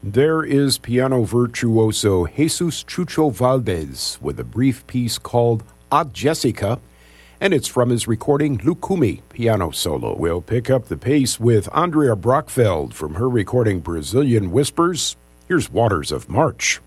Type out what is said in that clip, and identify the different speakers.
Speaker 1: There is piano virtuoso Jesus Chucho Valdez with a brief piece called A Jessica, and it's from his recording Lucumi piano solo. We'll pick up the pace with Andrea Brockfeld from her recording Brazilian Whispers. Here's Waters of March.